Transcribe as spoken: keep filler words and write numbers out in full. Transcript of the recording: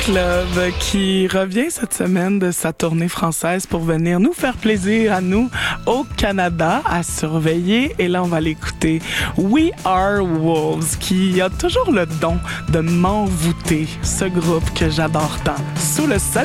Club qui revient cette semaine de sa tournée française pour venir nous faire plaisir à nous au Canada à surveiller. Et là, on va l'écouter. We Are Wolves qui a toujours le don de m'envoûter. Ce groupe que j'adore tant. Sous le soleil.